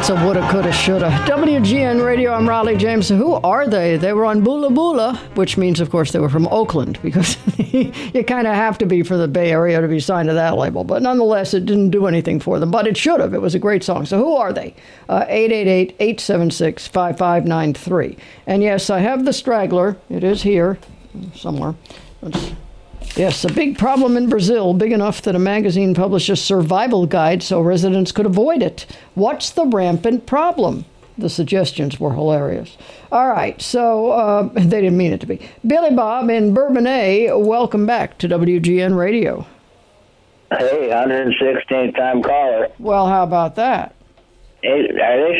That's a woulda, coulda, shoulda. WGN Radio, I'm Riley James. Who are they? They were on Bula Bula, which means, of course, they were from Oakland, because you kind of have to be for the Bay Area to be signed to that label. But nonetheless, it didn't do anything for them. But it should have. It was a great song. So who are they? 888-876-5593. And yes, I have the straggler. It is here somewhere. Yes, a big problem in Brazil, big enough that a magazine published a survival guide so residents could avoid it. What's the rampant problem? The suggestions were hilarious. All right, so they didn't mean it to be. Billy Bob in Bourbonnais, welcome back to WGN Radio. Hey, 116th time caller. Well, how about that? Hey, are they